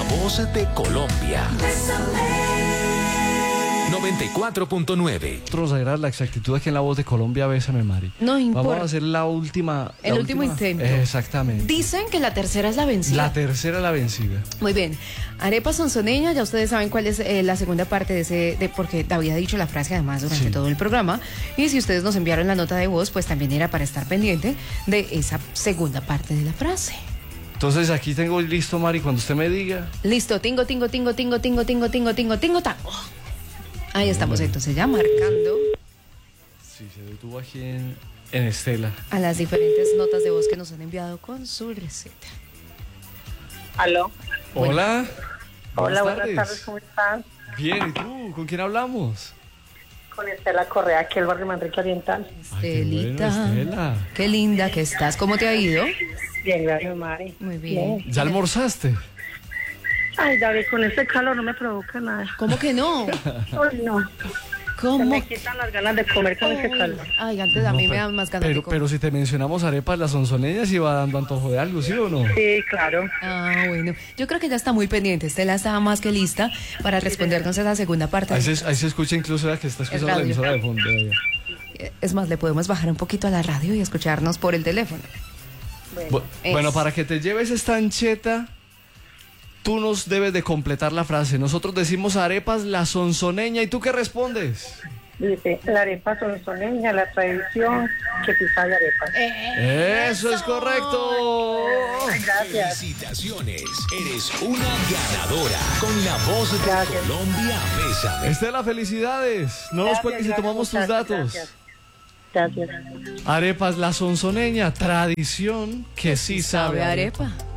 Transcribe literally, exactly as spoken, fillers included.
voz de Colombia. noventa y cuatro punto nueve. Nosotros a la exactitud aquí en La Voz de Colombia, Bésame, Mari. No importa. Vamos a hacer la última. El la último última. intento. Exactamente. Dicen que la tercera es la vencida. La tercera la vencida. Muy bien. Arepa sonzoneña, ya ustedes saben cuál es eh, la segunda parte de ese, de, porque había dicho la frase además durante Sí. todo el programa. Y si ustedes nos enviaron la nota de voz, pues también era para estar pendiente de esa segunda parte de la frase. Entonces aquí tengo listo, Mari, cuando usted me diga. Listo, tingo, tingo, tingo, tingo, tingo, tingo, tingo, tingo, tingo, tango. Ahí estamos entonces ya marcando Sí, se detuvo aquí en, en Estela. a las diferentes notas de voz que nos han enviado con su receta. Aló. Hola. Hola, buenas tardes, ¿cómo estás? Bien, ¿y tú? ¿Con quién hablamos? Con Estela Correa, aquí el barrio Manrique Oriental. Ay, qué bueno, Estelita, Estela. qué linda que estás. ¿Cómo te ha ido? Bien, gracias, Mari. Muy bien. ¿Ya almorzaste? Ay, David, con este calor no me provoca nada. ¿Cómo que no? Ay, no. Se ¿Cómo? me quitan las ganas de comer con este calor. Ay, antes a mí me dan más ganas Pero, de comer. pero si te mencionamos arepas, las sonzoneñas, iba dando antojo de algo, ¿sí o no? Sí, claro. Ah, bueno. Yo creo que ya está muy pendiente. Estela estaba más que lista para respondernos a esa segunda parte. Ahí se, ahí se escucha incluso la que está escuchando la radio. emisora de fondo. ya. Es más, le podemos bajar un poquito a la radio y escucharnos por el teléfono. Bu- Es- Bueno, para que te lleves esta ancheta, tú nos debes de completar la frase. Nosotros decimos arepas la sonzoneña, ¿y tú qué respondes? Dice, la arepa sonzoneña, la tradición que pisa de arepa. ¡Eso es correcto! Gracias. Felicitaciones. Eres una ganadora con la voz de Gracias. Colombia. Bésame. Estela, felicidades. No nos Gracias, cuelgues si gracias, tomamos tus muchachos, datos. Gracias. Gracias. Arepas la sonzoneña, tradición que sí sabe ¿Sabe a arepa. arepa?